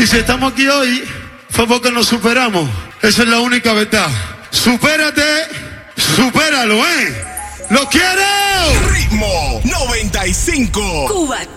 si estamos aquí hoy, fue porque nos superamos. Esa es la única verdad. Supérate, supéralo, ¿eh? ¡Lo quiero! Ritmo 95. Cuba